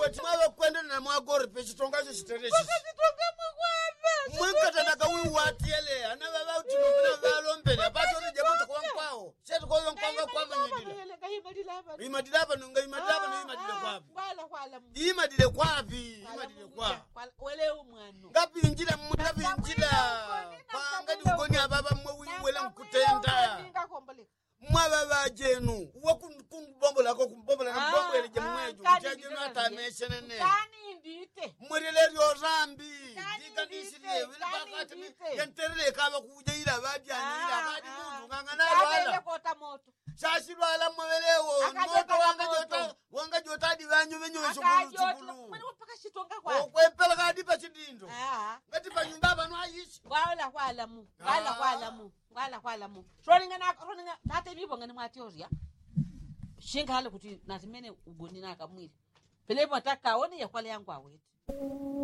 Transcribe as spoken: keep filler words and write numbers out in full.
wati mwa kwenda na mwagori pechitonga cho chiterechi chitonga mukwape mwekata nakawi watiele ana baba utinopina balombele abato rije kuti kwa kwao chetu kwa kwanga kwa manyidile imadile hapa nunga imadile hapa no imadile kwapi kwala kwala imadile kwapi imadile kwa wele umwano ngapi njira ngapi njira panga dukoni ababa mwe wele mkutenda mwa baba jenu wakumbombo lako kumbombo la mbombo ile jemwejo chaje nata meshenene kani ndite murele ryo rambi dikadisile wili bakati yenterele kaba kujeira badyanira badi mundu ngangana wala kota moto sashilwala mwelewo moto wanga jota wanga jota dibanyo benyo shukulu shukulu mwana mpaka chitonga kwa okwepela kadi pa chidindo ah ngati pa nyumba bano ayishi wala kwala mu wala kwala mu wala kwala mu shoninga na shoninga nate bibo ngani mwatioria shinga hale kuti natimene ugoni naka mwili pelepo ataka one yakwala yangu aweti